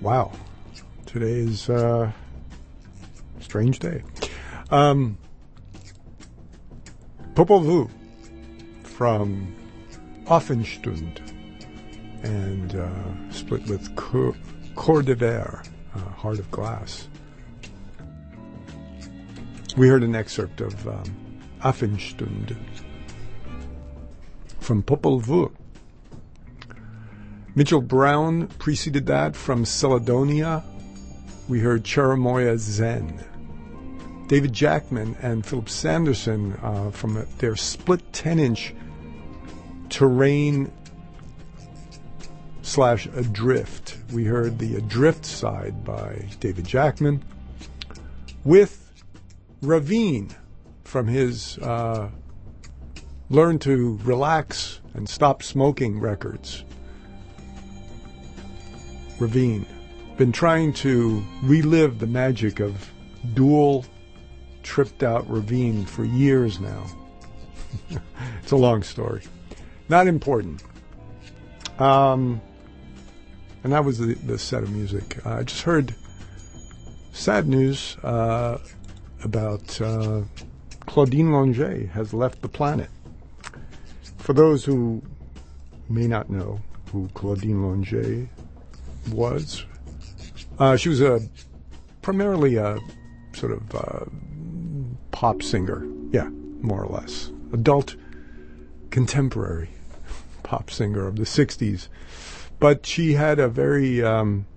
Wow. Today is a strange day. Popol Vuh from Offenstund and split with Cœur de Verre, Heart of Glass. We heard an excerpt of Offenstund from Popol Vuh. Mitchell Brown preceded that from Celedonia. We heard Cherimoya Zen. David Jackman and Philip Sanderson from their split 10-inch Terrain / Adrift. We heard the Adrift side by David Jackman with Ravine from his Learn to Relax and Stop Smoking records. Ravine. Been trying to relive the magic of dual tripped out Ravine for years now. It's a long story. Not important. And that was the set of music. I just heard sad news about Claudine Longet has left the planet. For those who may not know who Claudine Longet was, she was primarily a sort of pop singer. Yeah, more or less. Adult contemporary pop singer of the 60s. But she had a very